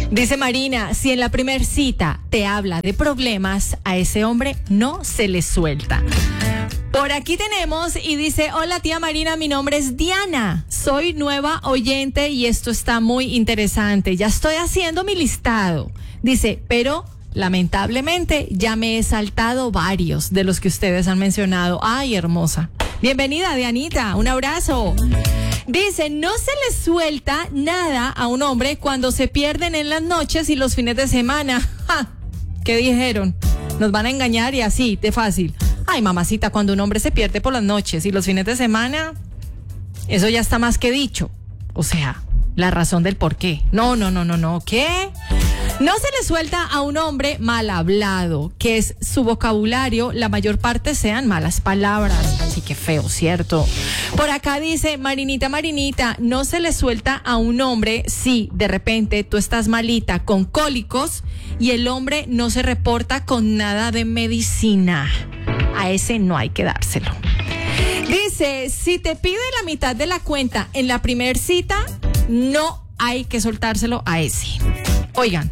Dice Marina, si en la primer cita te habla de problemas, a ese hombre no se le suelta. Por aquí tenemos y dice, hola tía Marina, mi nombre es Diana, soy nueva oyente y esto está muy interesante, ya estoy haciendo mi listado. Dice, pero lamentablemente ya me he saltado varios de los que ustedes han mencionado. Ay, hermosa. Bienvenida, Dianita, un abrazo. Dice, no se le suelta nada a un hombre cuando se pierden en las noches y los fines de semana. ¡Ja! ¿Qué dijeron? Nos van a engañar y así, de fácil. Ay, mamacita, cuando un hombre se pierde por las noches y los fines de semana, eso ya está más que dicho. O sea, la razón del por qué. No, ¿qué? No se le suelta a un hombre mal hablado, que es su vocabulario, la mayor parte sean malas palabras. Así que feo, ¿cierto? Por acá dice, Marinita, no se le suelta a un hombre si de repente tú estás malita con cólicos y el hombre no se reporta con nada de medicina. A ese no hay que dárselo. Dice, si te pide la mitad de la cuenta en la primer cita, no hay que soltárselo a ese. Oigan.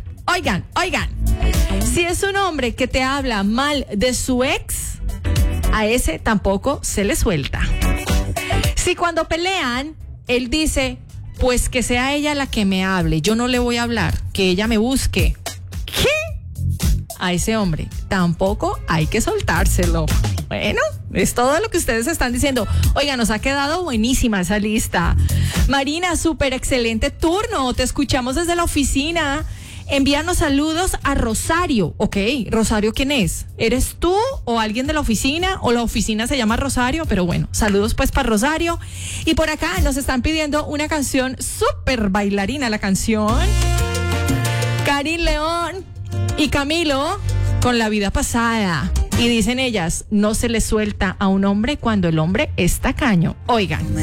Si es un hombre que te habla mal de su ex, a ese tampoco se le suelta. Si cuando pelean, él dice, pues que sea ella la que me hable, yo no le voy a hablar, que ella me busque. ¿Qué? A ese hombre tampoco hay que soltárselo. Bueno, es todo lo que ustedes están diciendo. Oiga, nos ha quedado buenísima esa lista. Marina, súper excelente turno. Te escuchamos desde la oficina. Envíanos saludos a Rosario. Ok, Rosario, ¿quién es? ¿Eres tú o alguien de la oficina? ¿O la oficina se llama Rosario? Pero bueno, saludos pues para Rosario. Y por acá nos están pidiendo una canción súper bailarina, la canción Karin León y Camilo con La Vida Pasada. Y dicen ellas, no se le suelta a un hombre cuando el hombre es tacaño. Oigan.